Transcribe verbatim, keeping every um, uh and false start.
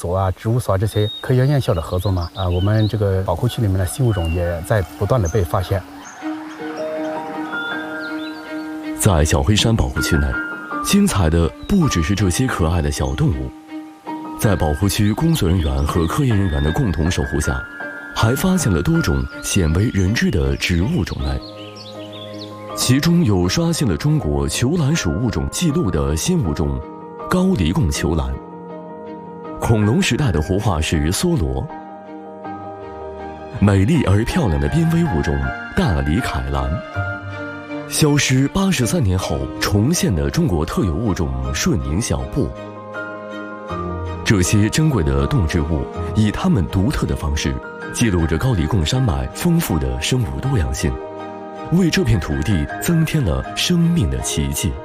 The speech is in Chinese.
所啊、植物所啊这些科研院校的合作嘛，啊，我们这个保护区里面的新物种也在不断的被发现。 在小黑山保护区内，精彩的不只是这些可爱的小动物，在保护区工作人员和科研人员的共同守护下，还发现了多种鲜为人知的植物种类。其中有刷新了中国球兰属物种记录的新物种高黎贡球兰，恐龙时代的活化石梭罗，美丽而漂亮的濒危物种大理凯兰，消失八十三年后重现的中国特有物种顺宁小布。这些珍贵的动植物以它们独特的方式记录着高黎贡山脉丰富的生物多样性，为这片土地增添了生命的奇迹。